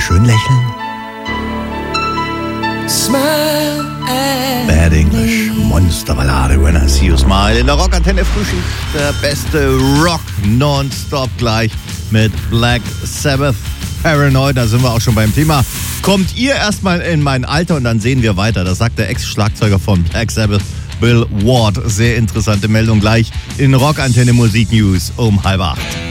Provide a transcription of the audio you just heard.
schön lächeln. Smile at Bad English, Monsterballade, When I See You Smile. In der Rockantenne Frühschicht, der beste Rock nonstop gleich mit Black Sabbath. Paranoid, da sind wir auch schon beim Thema. Kommt ihr erstmal in mein Alter und dann sehen wir weiter. Das sagt der Ex-Schlagzeuger von Black Sabbath, Bill Ward. Sehr interessante Meldung gleich in Rockantenne Musik News um 7:30.